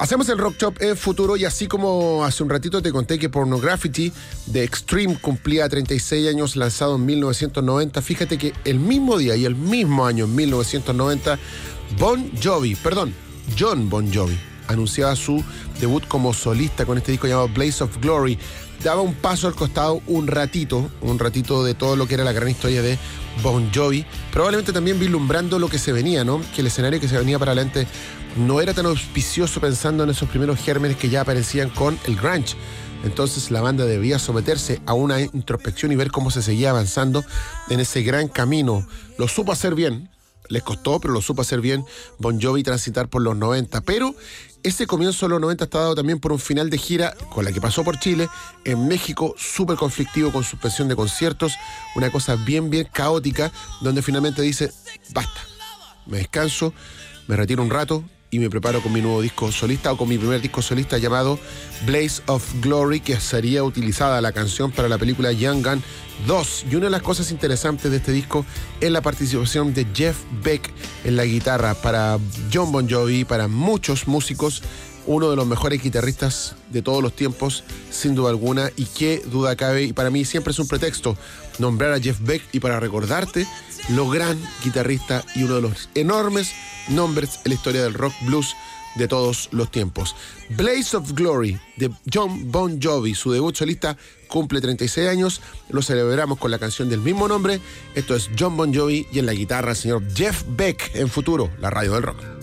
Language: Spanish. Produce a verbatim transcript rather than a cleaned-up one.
Hacemos el Rock Shop en futuro y así como hace un ratito te conté que Pornography de Extreme cumplía treinta y seis años, lanzado en mil novecientos noventa, fíjate que el mismo día y el mismo año, en mil novecientos noventa, Bon Jovi, perdón, Jon Bon Jovi, anunciaba su debut como solista con este disco llamado Blaze of Glory. Daba un paso al costado un ratito, un ratito de todo lo que era la gran historia de Bon Jovi, probablemente también vislumbrando lo que se venía, ¿no? Que el escenario que se venía para adelante no era tan auspicioso, pensando en esos primeros gérmenes que ya aparecían con el grunge. Entonces la banda debía someterse a una introspección y ver cómo se seguía avanzando en ese gran camino. Lo supo hacer bien, les costó, pero lo supo hacer bien Bon Jovi transitar por los noventa, pero ese comienzo de los noventa está dado también por un final de gira con la que pasó por Chile, en México, súper conflictivo, con suspensión de conciertos, una cosa bien, bien caótica, donde finalmente dice, basta, me descanso, me retiro un rato y me preparo con mi nuevo disco solista, o con mi primer disco solista llamado Blaze of Glory, que sería utilizada la canción para la película Young Gun dos. Y una de las cosas interesantes de este disco es la participación de Jeff Beck en la guitarra. Para Jon Bon Jovi, para muchos músicos, uno de los mejores guitarristas de todos los tiempos, sin duda alguna, y qué duda cabe, y para mí siempre es un pretexto nombrar a Jeff Beck y para recordarte lo gran guitarrista y uno de los enormes nombres en la historia del rock blues de todos los tiempos. Blaze of Glory de Jon Bon Jovi, su debut solista, cumple treinta y seis años, lo celebramos con la canción del mismo nombre. Esto es Jon Bon Jovi y en la guitarra el señor Jeff Beck en Futuro, la radio del rock.